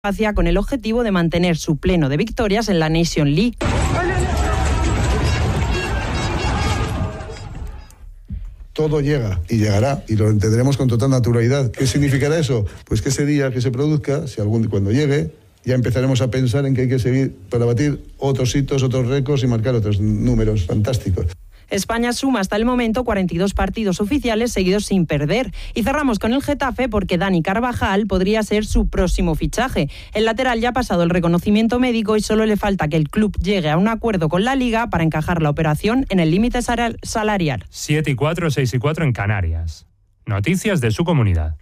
Croacia con el objetivo de mantener su pleno de victorias en la Nations League. Todo llega y llegará y lo entenderemos con total naturalidad. ¿Qué significará eso? Pues que ese día que se produzca, cuando llegue, ya empezaremos a pensar en que hay que seguir para batir otros hitos, otros récords y marcar otros números fantásticos. España suma hasta el momento 42 partidos oficiales seguidos sin perder. Y cerramos con el Getafe porque Dani Carvajal podría ser su próximo fichaje. El lateral ya ha pasado el reconocimiento médico y solo le falta que el club llegue a un acuerdo con la Liga para encajar la operación en el límite salarial. 7:04, 6:04 en Canarias. Noticias de su comunidad.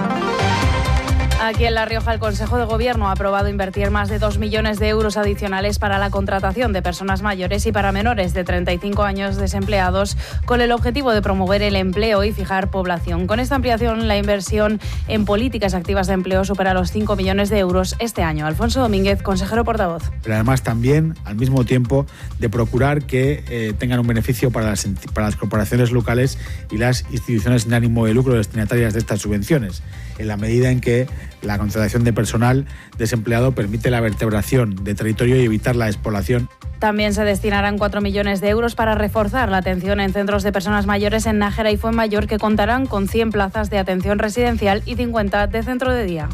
Aquí en La Rioja, el Consejo de Gobierno ha aprobado invertir más de 2 millones de euros adicionales para la contratación de personas mayores y para menores de 35 años desempleados, con el objetivo de promover el empleo y fijar población. Con esta ampliación, la inversión en políticas activas de empleo supera los 5 millones de euros este año. Alfonso Domínguez, consejero portavoz. Pero además también, al mismo tiempo, de procurar que tengan un beneficio para las corporaciones locales y las instituciones sin ánimo de lucro destinatarias de estas subvenciones, en la medida en que la contratación de personal desempleado permite la vertebración de territorio y evitar la despoblación. También se destinarán 4 millones de euros para reforzar la atención en centros de personas mayores en Nájera y Fuenmayor, que contarán con 100 plazas de atención residencial y 50 de centro de día.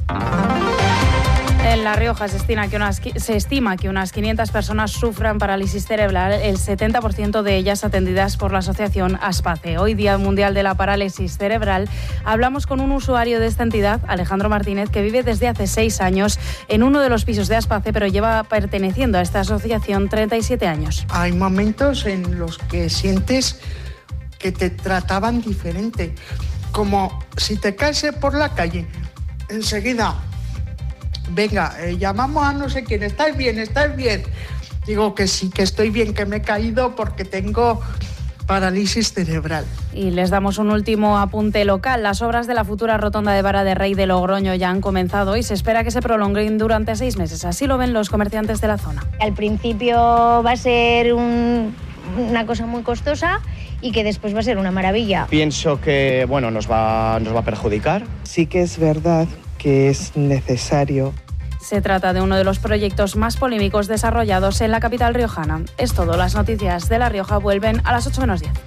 En La Rioja se estima que unas 500 personas sufran parálisis cerebral, el 70% de ellas atendidas por la asociación ASPACE. Hoy, Día Mundial de la Parálisis Cerebral, hablamos con un usuario de esta entidad, Alejandro Martínez, que vive desde hace 6 años en uno de los pisos de ASPACE, pero lleva perteneciendo a esta asociación 37 años. Hay momentos en los que sientes que te trataban diferente, como si te caes por la calle, enseguida... Venga, llamamos a no sé quién, ¿estás bien? Digo que sí, que estoy bien, que me he caído porque tengo parálisis cerebral. Y les damos un último apunte local. Las obras de la futura rotonda de Vara de Rey de Logroño ya han comenzado y se espera que se prolonguen durante 6 meses. Así lo ven los comerciantes de la zona. Al principio va a ser una cosa muy costosa y que después va a ser una maravilla. Pienso que nos va a perjudicar. Sí que es verdad que es necesario. Se trata de uno de los proyectos más polémicos desarrollados en la capital riojana. Es todo. Las noticias de La Rioja vuelven a las 8 menos 10.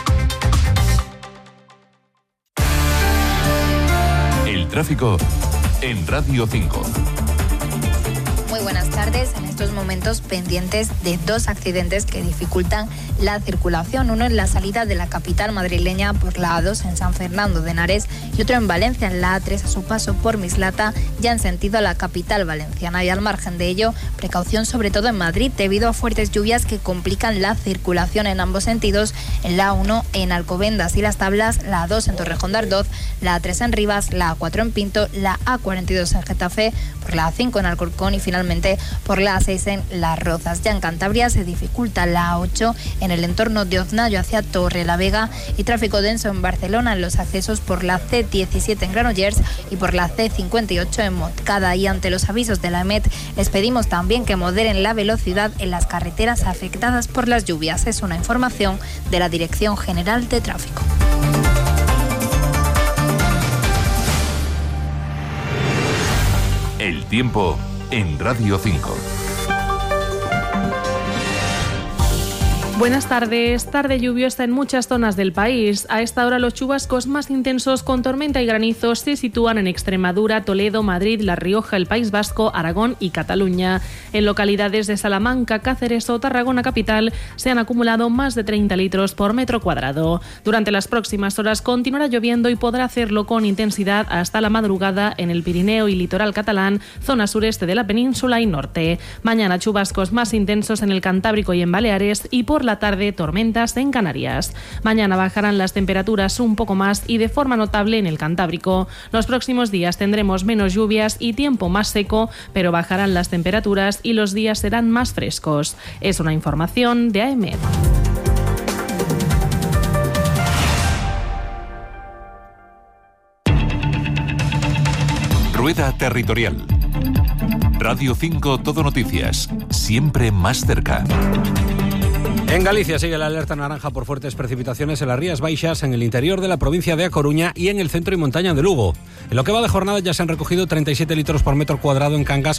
El tráfico en Radio 5. Muy buenas tardes. En estos momentos pendientes de 2 accidentes que dificultan la circulación. Uno en la salida de la capital madrileña por la A2 en San Fernando de Henares y otro en Valencia en la A3 a su paso por Mislata, ya en sentido a la capital valenciana. Y al margen de ello, precaución sobre todo en Madrid debido a fuertes lluvias que complican la circulación en ambos sentidos, en la A1 en Alcobendas y Las Tablas, la A2 en Torrejón de Ardoz, la A3 en Rivas, la A4 en Pinto, la A42 en Getafe, por la A5 en Alcorcón y finalmente por la A6 en Las Rozas. Ya en Cantabria se dificulta la A8 en el entorno de Oznayo hacia Torrelavega y tráfico denso en Barcelona en los accesos por la C17 en Granollers y por la C58 en Montcada. Y ante los avisos de la EMET les pedimos también que moderen la velocidad en las carreteras afectadas por las lluvias. Es una información de la Dirección General de Tráfico. El tiempo en Radio 5. Buenas tardes. Tarde lluviosa en muchas zonas del país. A esta hora los chubascos más intensos con tormenta y granizo se sitúan en Extremadura, Toledo, Madrid, La Rioja, el País Vasco, Aragón y Cataluña. En localidades de Salamanca, Cáceres o Tarragona capital se han acumulado más de 30 litros por metro cuadrado. Durante las próximas horas continuará lloviendo y podrá hacerlo con intensidad hasta la madrugada en el Pirineo y litoral catalán, zona sureste de la península y norte. Mañana chubascos más intensos en el Cantábrico y en Baleares y por la tarde tormentas en Canarias. Mañana bajarán las temperaturas un poco más y de forma notable en el Cantábrico. Los próximos días tendremos menos lluvias y tiempo más seco, pero bajarán las temperaturas y los días serán más frescos. Es una información de AEMET. Rueda Territorial. Radio 5 Todo Noticias. Siempre más cerca. En Galicia sigue la alerta naranja por fuertes precipitaciones en las Rías Baixas, en el interior de la provincia de A Coruña y en el centro y montaña de Lugo. En lo que va de jornada ya se han recogido 37 litros por metro cuadrado en Cangas,